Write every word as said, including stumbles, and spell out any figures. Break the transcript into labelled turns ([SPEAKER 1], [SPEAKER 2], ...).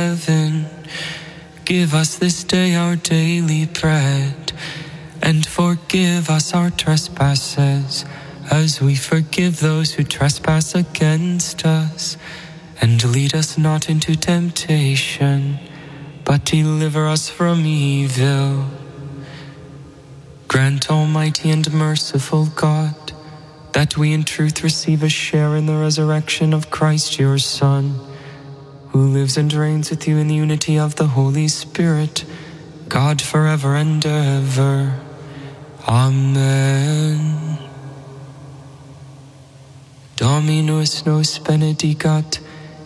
[SPEAKER 1] heaven. Give us this day our daily bread, and forgive us our trespasses, as we forgive those who trespass against us. And lead us not into temptation, but deliver us from evil. Grant, Almighty and merciful God, that we in truth receive a share in the resurrection of Christ your Son, who lives and reigns with you in the unity of the Holy Spirit, God forever and ever. Amen. Dominus nos benedicat,